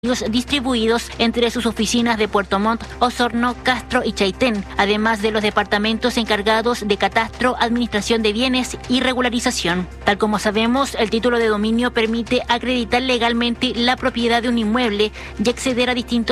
distribuidos entre sus oficinas de Puerto Montt, Osorno, Castro y Chaitén, además de los departamentos encargados de catastro, administración de bienes y regularización. Tal como sabemos, el título de dominio permite acreditar legalmente la propiedad de un inmueble y acceder a distintos